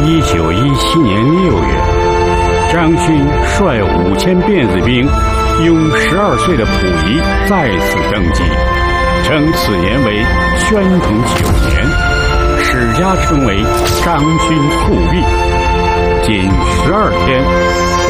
1917年6月，张勋率5000辫子兵，拥12岁的溥仪再次登基，称此年为宣统9年，史家称为张勋复辟。仅12天，